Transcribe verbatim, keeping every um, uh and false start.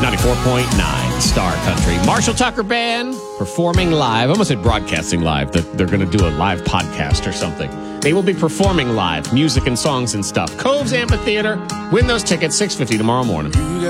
ninety-four point nine Star Country. Marshall Tucker Band performing live. I almost said broadcasting live. That they're going to do a live podcast or something. They will be performing live music and songs and stuff. Coves Amphitheater. Win those tickets, six fifty tomorrow morning.